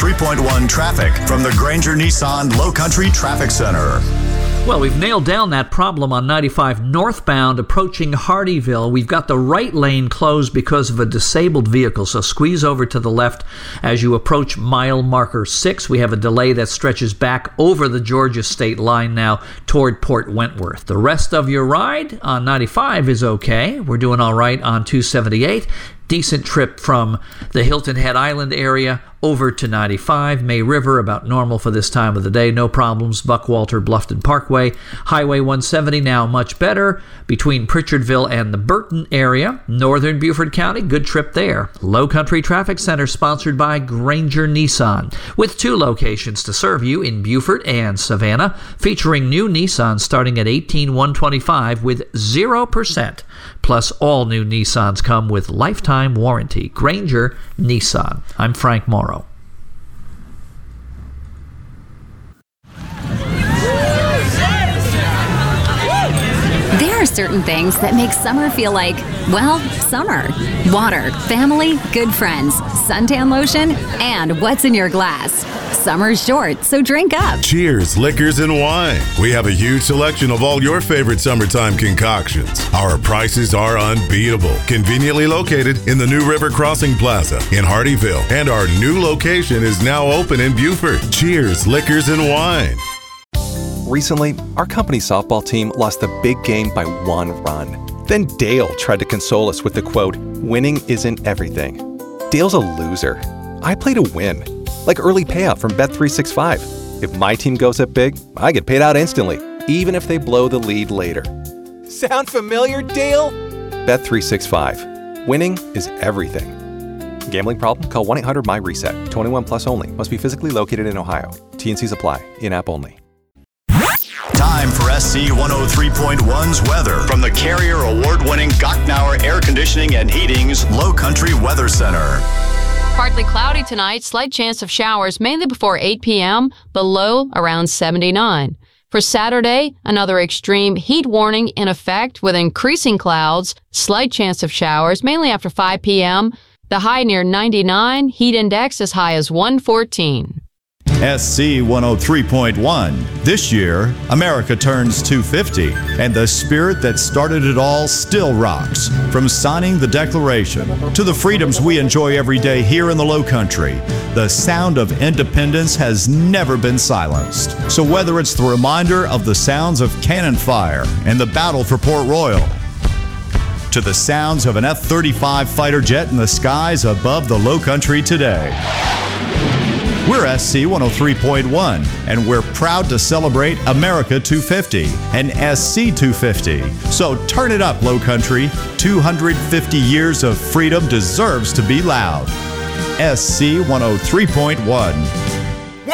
103.1 traffic from the Granger Nissan Low Country Traffic Center. Well, we've nailed down that problem on 95 northbound approaching Hardeeville. We've got the right lane closed because of a disabled vehicle, so squeeze over to the left as you approach mile marker 6. We have a delay that stretches back over the Georgia state line now toward Port Wentworth. The rest of your ride on 95 is okay. We're doing all right on 278. Decent trip from the Hilton Head Island area over to 95. May River, about normal for this time of the day. No problems. Buckwalter, Bluffton Parkway. Highway 170 now much better between Pritchardville and the Burton area. Northern Beaufort County, good trip there. Low Country Traffic Center sponsored by Granger Nissan, with 2 locations to serve you in Beaufort and Savannah, featuring new Nissans starting at $18,125 with 0%. Plus, all new Nissans come with lifetime warranty. Granger Nissan. I'm Frank Morrow. There are certain things that make summer feel like, well, summer. Water, family, good friends, suntan lotion, and what's in your glass. Summer's short, so drink up. Cheers, Liquors and Wine. We have a huge selection of all your favorite summertime concoctions. Our prices are unbeatable. Conveniently located in the New River Crossing Plaza in Hardeeville. And our new location is now open in Beaufort. Cheers, Liquors and Wine. Recently, our company softball team lost the big game by 1 run. Then Dale tried to console us with the quote, "Winning isn't everything." Dale's a loser. I play to win. Like early payout from Bet365. If my team goes up big, I get paid out instantly, even if they blow the lead later. Sound familiar, Dale? Bet365. Winning is everything. Gambling problem? Call 1-800-MY-RESET. 21 plus only. Must be physically located in Ohio. T&Cs apply. In-app only. Time for SC 103.1's weather from the Carrier Award-winning Gocknauer Air Conditioning and Heating's Low Country Weather Center. Partly cloudy tonight, slight chance of showers mainly before 8 p.m., the low around 79. For Saturday, another extreme heat warning in effect with increasing clouds, slight chance of showers mainly after 5 p.m., the high near 99, heat index as high as 114. SC 103.1. This year, America turns 250, and the spirit that started it all still rocks. From signing the Declaration to the freedoms we enjoy every day here in the Low Country, the sound of independence has never been silenced. So whether it's the reminder of the sounds of cannon fire and the battle for Port Royal, to the sounds of an F-35 fighter jet in the skies above the Low Country today, we're SC 103.1, and we're proud to celebrate America 250 and SC 250. So turn it up, Low Country. 250 years of freedom deserves to be loud. SC 103.1.